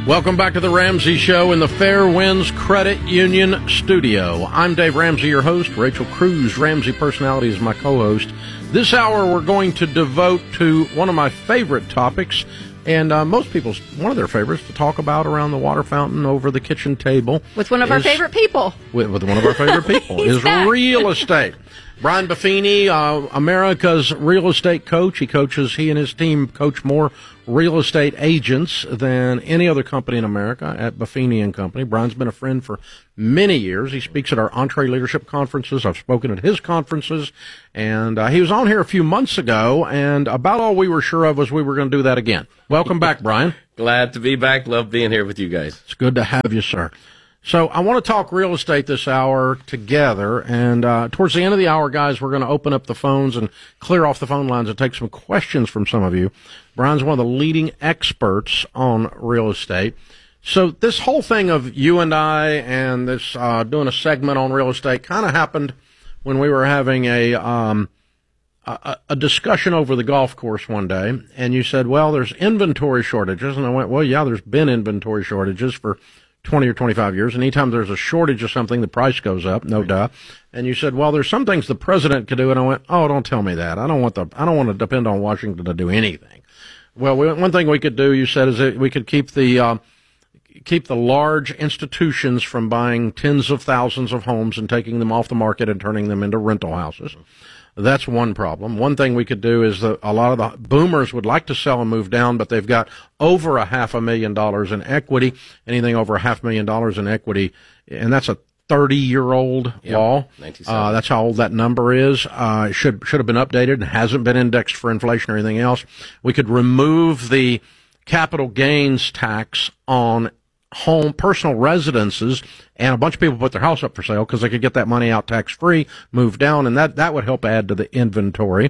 Welcome back to the Ramsey Show in the Fairwinds Credit Union studio. I'm Dave Ramsey, your host. Rachel Cruz, Ramsey Personality, is my co-host. This hour we're going to devote to one of my favorite topics, and most people's one of their favorites to talk about around the water fountain over the kitchen table. With one of our favorite people. With one of our favorite people is real estate. Brian Buffini, America's real estate coach. He and his team coach more real estate agents than any other company in America at Buffini & Company. Brian's been a friend for many years. He speaks at our EntreLeadership conferences. I've spoken at his conferences. And he was on here a few months ago, and about all we were sure of was we were going to do that again. Welcome back, Brian. Glad to be back. Love being here with you guys. It's good to have you, sir. So I want to talk real estate this hour together, and towards the end of the hour, guys, we're going to open up the phones and clear off the phone lines and take some questions from some of you. Brian's one of the leading experts on real estate. So this whole thing of you and I and this doing a segment on real estate kind of happened when we were having a discussion over the golf course one day, and you said, well, there's inventory shortages, and I went, well, yeah, there's been inventory shortages for 20 or 25 years, and anytime there's a shortage of something, the price goes up, no duh. And you said, well, there's some things the president could do, and I went, oh, don't tell me that. I don't want to depend on Washington to do anything. Well, one thing we could do, you said, is that we could keep the large institutions from buying tens of thousands of homes and taking them off the market and turning them into rental houses. That's one problem. One thing we could do is that a lot of the boomers would like to sell and move down, but they've got over $500,000 in equity, anything over $500,000 in equity, and that's a 30-year-old law. That's how old that number is. It should have been updated and hasn't been indexed for inflation or anything else. We could remove the capital gains tax on personal residences, and a bunch of people put their house up for sale because they could get that money out tax-free, move down, and that would help add to the inventory.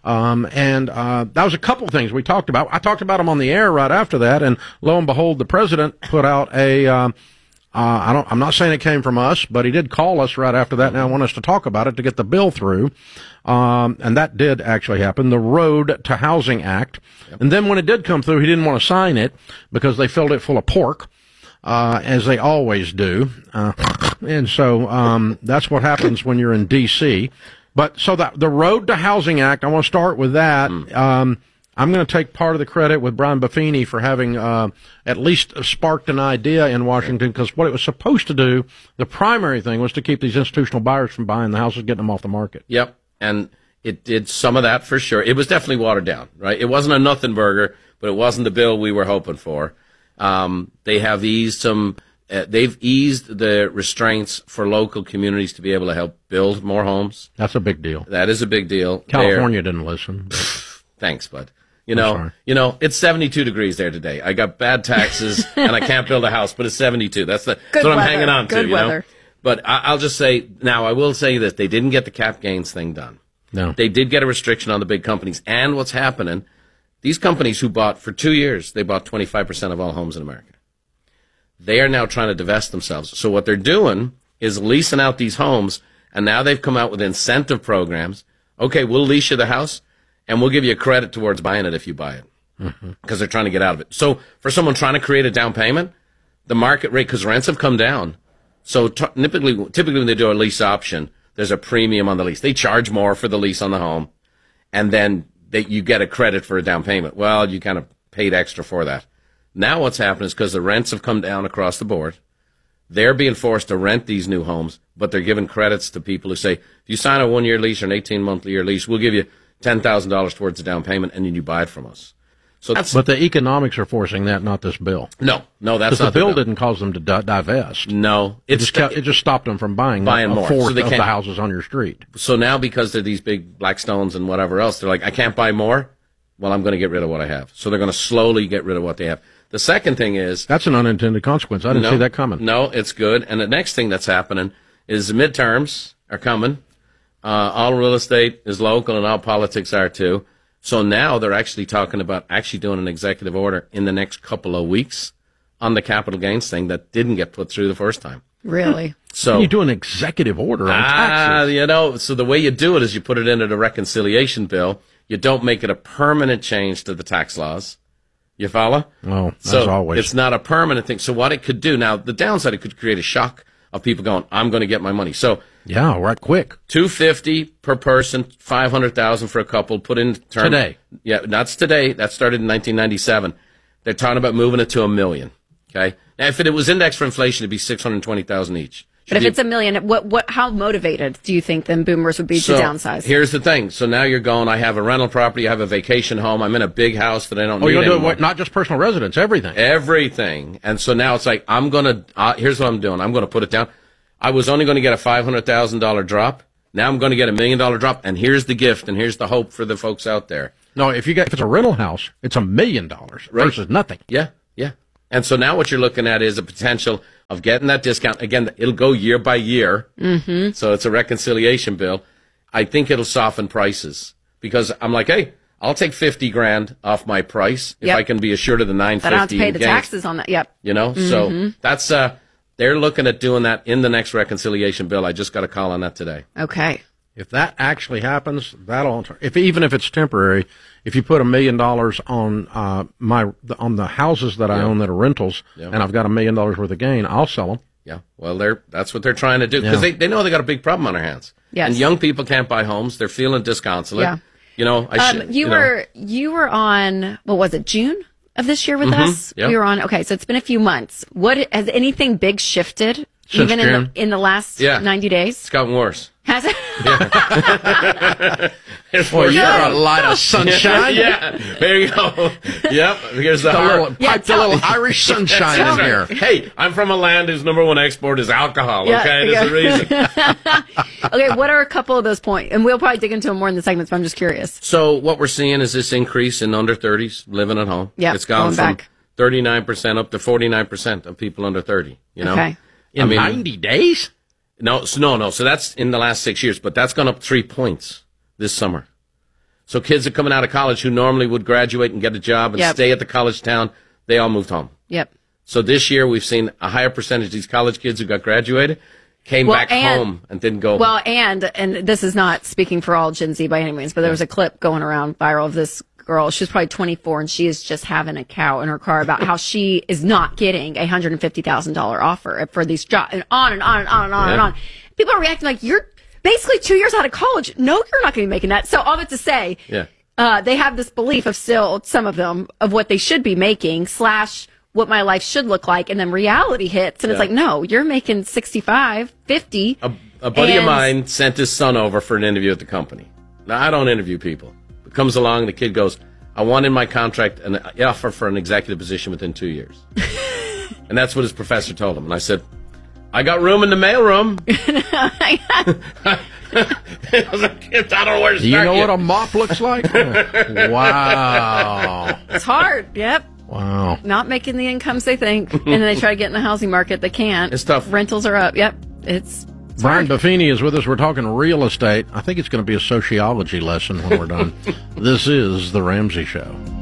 That was a couple things we talked about. I talked about them on the air right after that, and lo and behold, the president put out I'm not saying it came from us, but he did call us right after that, and I want us to talk about it to get the bill through. And that did actually happen, the Road to Housing Act. Yep. And then when it did come through, he didn't want to sign it because they filled it full of pork. As they always do. And so that's what happens when you're in D.C. But so the Road to Housing Act, I want to start with that. I'm going to take part of the credit with Brian Buffini for having at least sparked an idea in Washington, because what it was supposed to do, the primary thing, was to keep these institutional buyers from buying the houses, getting them off the market. Yep, and it did some of that for sure. It was definitely watered down, right? It wasn't a nothing burger, but it wasn't the bill we were hoping for. They have eased they've eased the restraints for local communities to be able to help build more homes. That's a big deal. That is a big deal. California didn't listen. Thanks, bud. You know, it's 72 degrees there today. I got bad taxes and I can't build a house, but it's 72. That's what I'm hanging on to, you know. But I'll just say, now I will say this, they didn't get the cap gains thing done. No. They did get a restriction on the big companies. And what's happening, these companies who bought for 2 years, they bought 25% of all homes in America. They are now trying to divest themselves. So what they're doing is leasing out these homes, and now they've come out with incentive programs. Okay, we'll lease you the house, and we'll give you a credit towards buying it if you buy it, because they're trying to get out of it. So for someone trying to create a down payment, the market rate, because rents have come down. So typically when they do a lease option, there's a premium on the lease. They charge more for the lease on the home, and then you get a credit for a down payment. Well, you kind of paid extra for that. Now what's happened is because the rents have come down across the board, they're being forced to rent these new homes, but they're giving credits to people who say, if you sign a 1-year lease or an 18-month-year lease, we'll give you $10,000 towards the down payment, and then you buy it from us. So but the economics are forcing that, not this bill. No, that's not the bill. Didn't cause them to divest. No, it just stopped them from buying more. A fourth of the houses on your street. So now, because they're these big Blackstones and whatever else, they're like, I can't buy more. Well, I'm going to get rid of what I have. So they're going to slowly get rid of what they have. The second thing is, that's an unintended consequence. I didn't see that coming. No, it's good. And the next thing that's happening is the midterms are coming. All real estate is local, and all politics are too. So now they're actually talking about actually doing an executive order in the next couple of weeks on the capital gains thing that didn't get put through the first time. Really? So you do an executive order on taxes. So the way you do it is you put it into the reconciliation bill. You don't make it a permanent change to the tax laws. You follow? Oh, as so always. It's not a permanent thing. So what it could do now, the downside, it could create a shock of people going, I'm going to get my money. So yeah, right, quick. $250 per person, $500,000 for a couple. Put in term Today. Yeah, that's today. That started in 1997. They're talking about moving it to $1 million. Okay. Now, if it was indexed for inflation, it'd be $620,000 each. But if it's $1 million, how motivated do you think then boomers would be to downsize? Here's the thing. So now you're going, I have a rental property, I have a vacation home, I'm in a big house that I don't need you're anymore. doing not just personal residence, everything. Everything. And so now it's like, here's what I'm doing. I'm going to put it down. I was only going to get a $500,000 drop. Now I'm going to get $1 million drop. And here's the gift, and here's the hope for the folks out there. No, if it's a rental house, it's $1 million versus nothing. Yeah, yeah. And so now what you're looking at is a potential of getting that discount. Again, it'll go year by year. Mm-hmm. So it's a reconciliation bill. I think it'll soften prices because I'm like, hey, I'll take $50,000 off my price if I can be assured of the $950. But I don't have to pay the taxes on that. Yep. You know, so that's they're looking at doing that in the next reconciliation bill. I just got a call on that today. Okay. If that actually happens, even if it's temporary, if you put $1 million on on the houses that I own that are rentals, and I've got $1 million worth of gain, I'll sell them. Yeah, well, that's what they're trying to do because they know they got a big problem on their hands. Yes. And young people can't buy homes; they're feeling disconsolate. Yeah. You know, you were on, what was it, June of this year with us? Yep. We were on. Okay, so it's been a few months. Has anything big shifted? Since even June? in the last 90 days? It's gotten worse. Has it? Well, you're a light of sunshine. Yeah, there you go. Yep, here's the little Irish sunshine in here. Hey, I'm from a land whose number one export is alcohol. Okay, there's a reason. Okay, what are a couple of those points? And we'll probably dig into them more in the segments, but I'm just curious. So what we're seeing is this increase in under 30s living at home. Yeah, it's gone from back. 39% up to 49% of people under 30. You know, okay. In 90 days? No. So that's in the last 6 years, but that's gone up 3 points this summer. So kids are coming out of college who normally would graduate and get a job and stay at the college town, they all moved home. Yep. So this year we've seen a higher percentage of these college kids who got graduated came back home and didn't go. Well, and this is not speaking for all Gen Z by any means, but there was a clip going around viral of this girl. She's probably 24 and she is just having a cow in her car about how she is not getting a $150,000 offer for these jobs, and on and on and on and on and on. People are reacting like, you're basically 2 years out of college. No, you're not going to be making that. So all that to say, they have this belief of still, some of them, of what they should be making / what my life should look like. And then reality hits and it's like, no, you're making 65, 50. A buddy of mine sent his son over for an interview at the company. Now, I don't interview people. It comes along, the kid goes, I want in my contract an offer for an executive position within 2 years. And that's what his professor told him. And I said, I got room in the mailroom. I don't know where to start. You know what a mop looks like? Wow. It's hard. Yep. Wow. Not making the incomes they think. And then they try to get in the housing market. They can't. It's tough. Rentals are up. Yep. It's Brian Buffini is with us. We're talking real estate. I think it's going to be a sociology lesson when we're done. This is The Ramsey Show.